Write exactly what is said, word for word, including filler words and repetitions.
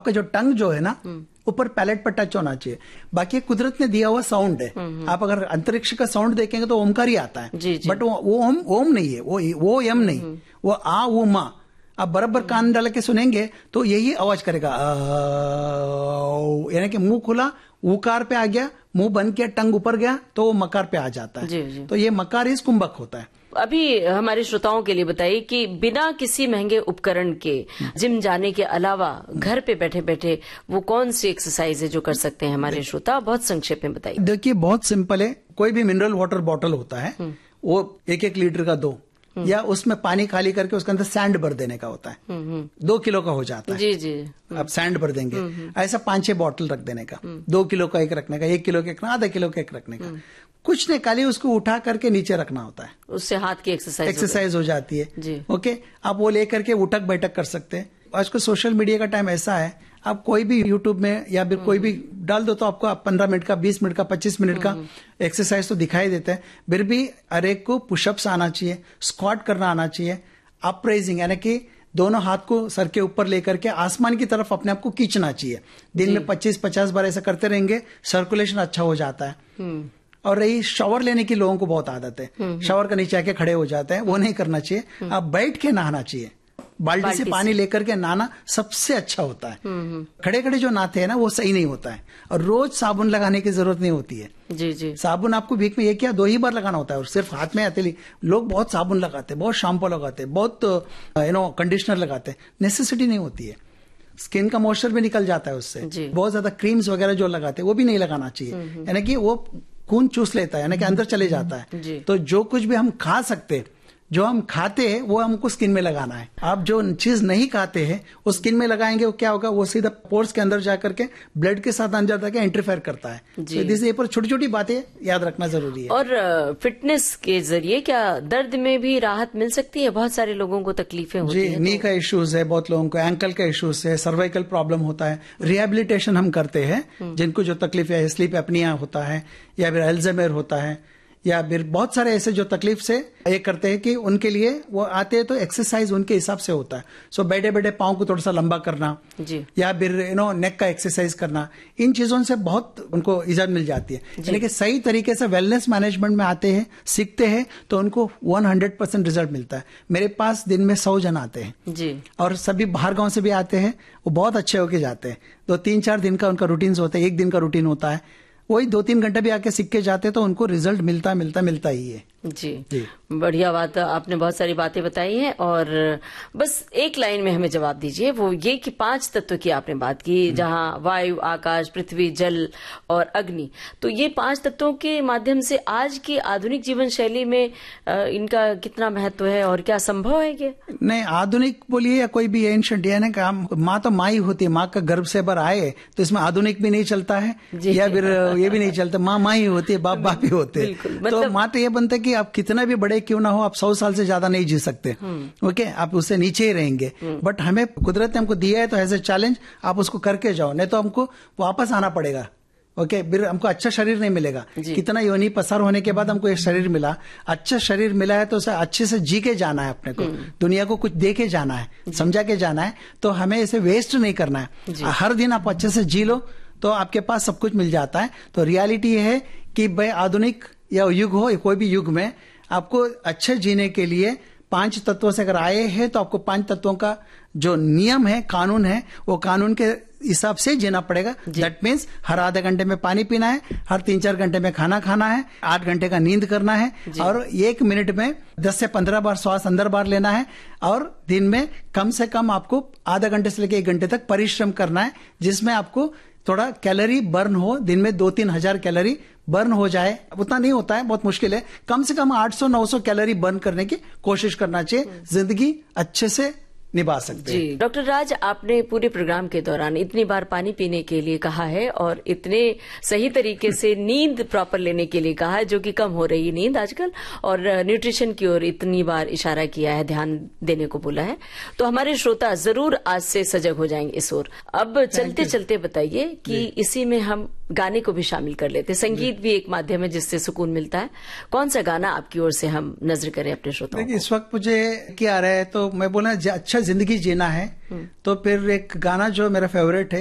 आपका जो टंग जो है ना ऊपर पैलेट पर टच होना चाहिए। बाकी कुदरत ने दिया हुआ साउंड है। आप अगर अंतरिक्ष का साउंड देखेंगे तो ओमकार ही आता है, बट वो ओम ओम नहीं है, वो वो यम नहीं, वो आ वो मा। आप बराबर कान डाल के सुनेंगे तो यही आवाज करेगा, यानी कि मुंह खुला उकार पे आ गया, मुंह बंद किया टंग ऊपर गया तो वो मकार पे आ जाता है। जी, जी। तो ये मकार इस कुंभक होता है। अभी हमारे श्रोताओं के लिए बताइए कि बिना किसी महंगे उपकरण के जिम जाने के अलावा घर पे बैठे बैठे वो कौन सी एक्सरसाइज है जो कर सकते हैं हमारे श्रोता? बहुत संक्षेप में बताइए। देखिए बहुत सिंपल है। कोई भी मिनरल वाटर बॉटल होता है वो एक एक लीटर का दो, या उसमें पानी खाली करके उसके अंदर सैंड भर देने का होता है, दो किलो का हो जाता है। जी जी। आप सैंड भर देंगे, ऐसा पांच छह बॉटल रख देने का, दो किलो का एक रखने का, एक किलो का एक, आधा किलो का एक रखने का। कुछ नहीं, खाली उसको उठा करके नीचे रखना होता है, उससे हाथ की एक्सरसाइज एक्सरसाइज हो जाती है जी। ओके, आप वो लेकर के उठक बैठक कर सकते हैं। आजकल सोशल मीडिया का टाइम ऐसा है, आप कोई भी यूट्यूब में या फिर कोई भी डाल दो तो आपको पंद्रह मिनट का, बीस मिनट का, पच्चीस मिनट का एक्सरसाइज तो दिखाई देता है। फिर भी हर एक को पुशअप्स आना चाहिए, स्क्वाट करना आना चाहिए, अपराइजिंग यानी कि दोनों हाथ को सर के ऊपर लेकर के आसमान की तरफ अपने आप को खींचना चाहिए। दिन में पच्चीस पचास बार ऐसा करते रहेंगे, सर्कुलेशन अच्छा हो जाता है। और रही शावर लेने की, लोगों को बहुत आदत है शावर का नीचे आके खड़े हो जाते हैं, वो नहीं करना चाहिए। आप बैठ के नहाना चाहिए, बाल्टी, बाल्टी से पानी लेकर के नहाना सबसे अच्छा होता है। खड़े खड़े जो नहाते हैं ना वो सही नहीं होता है, और रोज साबुन लगाने की जरूरत नहीं होती है। जी जी। साबुन आपको वीक में एक या दो ही बार लगाना होता है, और सिर्फ हाथ में हथेली। लोग बहुत साबुन लगाते हैं, बहुत शैम्पू लगाते हैं, बहुत यू नो कंडीशनर लगाते हैं, नेसेसिटी नहीं होती है। स्किन का मॉइस्चर भी निकल जाता है उससे। बहुत ज्यादा क्रीम्स वगैरह जो लगाते हैं वो भी नहीं लगाना चाहिए, यानी कि वो खून चूस लेता है, यानी कि अंदर चले जाता है। तो जो कुछ भी हम खा सकते हैं, जो हम खाते हैं वो हमको स्किन में लगाना है। आप जो चीज नहीं खाते हैं वो स्किन में लगाएंगे, वो क्या होगा, वो सीधा पोर्स के अंदर जाकर के ब्लड के साथ अंदर जाकर इंटरफेयर करता है। तो ये पर छोटी छोटी बातें याद रखना जरूरी है। और फिटनेस के जरिए क्या दर्द में भी राहत मिल सकती है? बहुत सारे लोगों को तकलीफें होती जी, है। नी का इश्यूज है, बहुत लोगों को एंकल का इश्यूज है, सर्वाइकल प्रॉब्लम होता है। रिहेबिलिटेशन हम करते हैं, जिनको जो तकलीफ है, स्लीप एपनिया होता है, या फिर अल्जाइमर होता है, या फिर बहुत सारे ऐसे जो तकलीफ से ये करते हैं कि उनके लिए वो आते हैं तो एक्सरसाइज उनके हिसाब से होता है। सो बैठे बैठे पाँव को थोड़ा सा लंबा करना जी, या फिर यू नो नेक का एक्सरसाइज करना, इन चीजों से बहुत उनको इजाजत मिल जाती है। यानी कि सही तरीके से वेलनेस मैनेजमेंट में आते हैं, सीखते हैं, तो उनको हंड्रेड परसेंट रिजल्ट मिलता है। मेरे पास दिन में सौ जन आते हैं जी, और सभी बाहर गांव से भी आते हैं, वो बहुत अच्छे होके जाते हैं। तो तीन चार दिन का उनका रूटीन होता है, एक दिन का रूटीन होता है, वही दो तीन घंटे भी आके सीख के जाते तो उनको रिजल्ट मिलता मिलता मिलता ही है। जी जी, बढ़िया बात, आपने बहुत सारी बातें बताई हैं। और बस एक लाइन में हमें जवाब दीजिए, वो ये कि पांच तत्व की आपने बात की, जहां वायु, आकाश, पृथ्वी, जल और अग्नि, तो ये पांच तत्वों के माध्यम से आज की आधुनिक जीवन शैली में इनका कितना महत्व है और क्या संभव है? कि नहीं, आधुनिक बोलिए या कोई भी एंशिएंट, यानी कि माँ तो माँ ही होती है, माँ का गर्भ से बाहर आए तो इसमें आधुनिक भी नहीं चलता है या फिर ये भी नहीं चलता, माँ माँ ही होती है, बाप बाप ही होते हैं। तो माँ तो ये बनता है कि आप कितना भी बड़े क्यों ना हो, आप सौ साल से ज्यादा नहीं जी सकते, ओके, आप उससे नीचे ही रहेंगे। बट हमें कुदरत ने हमको दिया है तो एज ए चैलेंज आप उसको करके जाओ, नहीं तो हमको वापस आना पड़ेगा। ओके, फिर हमको अच्छा शरीर नहीं मिलेगा। कितना योनि पसार होने के बाद हमको एक शरीर मिला, अच्छा शरीर मिला है तो उसे अच्छे से जी के जाना है, अपने को दुनिया को कुछ दे के जाना है, समझा के जाना है। तो हमें इसे वेस्ट नहीं करना है। हर दिन आप अच्छे से जी लो तो आपके पास सब कुछ मिल जाता है। तो रियलिटी है कि भाई आधुनिक या युग हो, कोई भी युग में आपको अच्छे जीने के लिए पांच तत्वों से अगर आए हैं तो आपको पांच तत्वों का जो नियम है, कानून है, वो कानून के हिसाब से जीना पड़ेगा। दैट मीन्स हर आधे घंटे में पानी पीना है, हर तीन चार घंटे में खाना खाना है, आठ घंटे का नींद करना है, और एक मिनट में दस से पंद्रह बार श्वास अंदर बाहर लेना है, और दिन में कम से कम आपको आधा घंटे से लेकर एक घंटे तक परिश्रम करना है, जिसमें आपको थोड़ा कैलोरी बर्न हो, दिन में दो तीन हजार कैलोरी बर्न हो जाए। उतना नहीं होता है, बहुत मुश्किल है, कम से कम आठ सौ नौ सौ कैलोरी बर्न करने की कोशिश करना चाहिए, जिंदगी अच्छे से निभा सकते हैं। जी डॉक्टर राज, आपने पूरे प्रोग्राम के दौरान इतनी बार पानी पीने के लिए कहा है और इतने सही तरीके से नींद प्रॉपर लेने के लिए कहा है, जो कि कम हो रही है नींद आजकल, और न्यूट्रिशन की ओर इतनी बार इशारा किया है, ध्यान देने को बोला है। तो हमारे श्रोता जरूर आज से सजग हो जाएंगे इस ओर। अब चलते चलते बताइए कि इसी में हम गाने को भी शामिल कर लेते हैं। संगीत भी एक माध्यम है जिससे सुकून मिलता है। कौन सा गाना आपकी ओर से हम नजर करें अपने श्रोताओं को? इस वक्त मुझे क्या आ रहा है, तो मैं बोला अच्छा जिंदगी जीना है तो फिर एक गाना जो मेरा फेवरेट है,